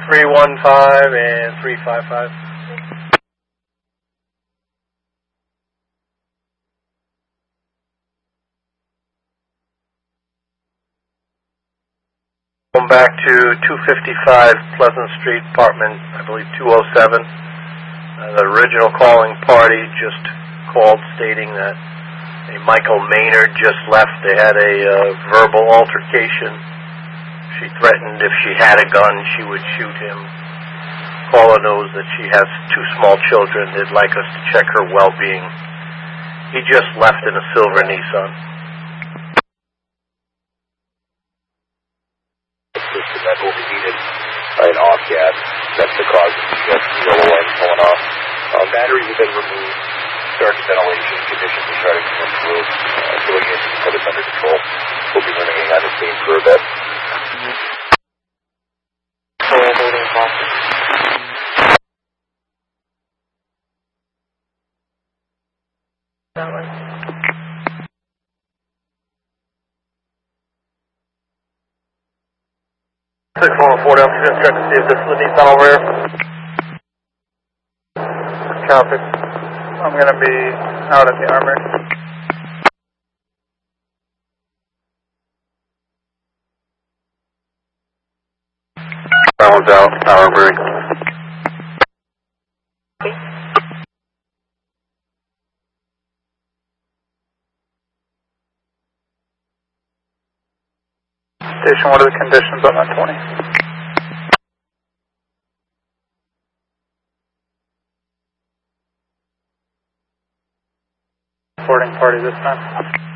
315 and 355. Going back to 255 Pleasant Street, apartment, I believe 207. The original calling party just called stating that a Michael Maynard just left. They had a verbal altercation. She threatened if she had a gun, she would shoot him. Caller knows that she has 2 small children. They'd like us to check her well-being. He just left in a silver Nissan. That will be needed an off gas. That's the cause of the yellow light going off. Batteries have been removed. Starting ventilation conditions are starting to improve. Doing it to put us under control. We'll be running out of steam for a bit. Holding constant. That way. 614 down, just check to see if this is the Nissan over here. Copy. I'm going to be out at the Armory. That one's out, Armory. Station, what are the conditions on that 20? Reporting party this time.